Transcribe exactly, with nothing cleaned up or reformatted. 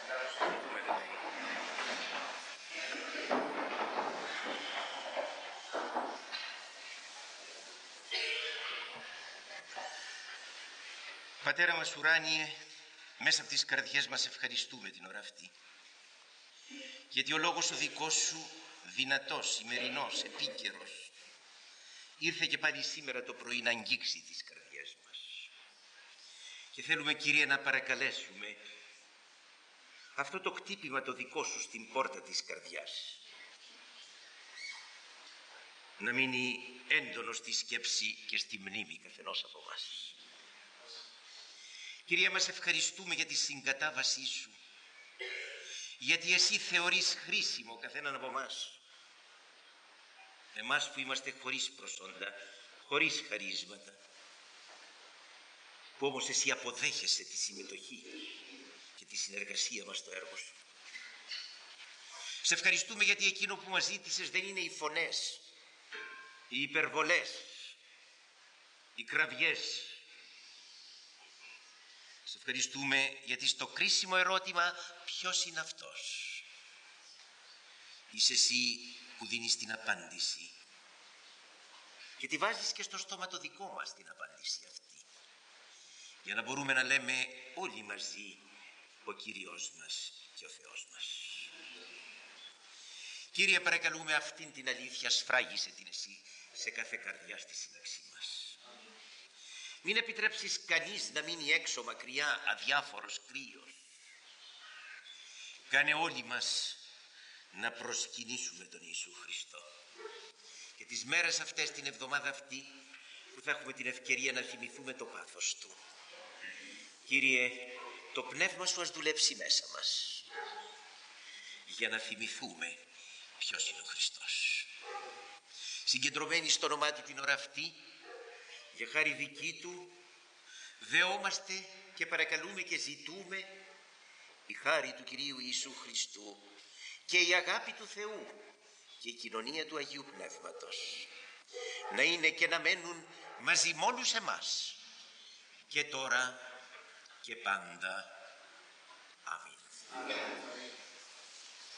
Πατέρα μας ουράνιε, μέσα από τις καρδιές μας ευχαριστούμε την ώρα αυτή. Γιατί ο λόγος ο δικός σου, δυνατός, ημερινός, επίκαιρος, ήρθε και πάλι σήμερα το πρωί να αγγίξει τις καρδιές μας. Και θέλουμε, Κύριε, να παρακαλέσουμε αυτό το χτύπημα το δικό σου στην πόρτα της καρδιάς να μείνει έντονο στη σκέψη και στη μνήμη καθενός από μας. Κυρία, μας ευχαριστούμε για τη συγκατάβασή σου, γιατί εσύ θεωρείς χρήσιμο καθέναν από εμάς. Εμάς που είμαστε χωρίς προσόντα, χωρίς χαρίσματα, που όμως εσύ αποδέχεσαι τη συμμετοχή και τη συνεργασία μας στο έργο σου. Σε ευχαριστούμε γιατί εκείνο που μας ζήτησες δεν είναι οι φωνές, οι υπερβολές, οι κραυγές. Σε ευχαριστούμε γιατί στο κρίσιμο ερώτημα ποιος είναι αυτός, είσαι εσύ που δίνεις την απάντηση και τη βάζεις και στο στόμα το δικό μας την απάντηση αυτή, για να μπορούμε να λέμε όλοι μαζί ο Κύριος μας και ο Θεός μας. Κύριε, παρακαλούμε αυτήν την αλήθεια, σφράγισε την εσύ σε κάθε καρδιά στη σύναξή μας. Μην επιτρέψεις κανείς να μείνει έξω μακριά, αδιάφορος, κρύος. Κάνε όλοι μας να προσκυνήσουμε τον Ιησού Χριστό. Και τις μέρες αυτές, την εβδομάδα αυτή, που θα έχουμε την ευκαιρία να θυμηθούμε το πάθος Του, Κύριε, το Πνεύμα Σου ας δουλέψει μέσα μας, για να θυμηθούμε ποιος είναι ο Χριστός. Συγκεντρωμένοι στο όνομά Του την ώρα αυτή, για χάρη δική Του, δεόμαστε και παρακαλούμε και ζητούμε η χάρη του Κυρίου Ιησού Χριστού και η αγάπη του Θεού και η κοινωνία του Αγίου Πνεύματος να είναι και να μένουν μαζί με όλους εμάς και τώρα και πάντα. Αμήν. Αμήν.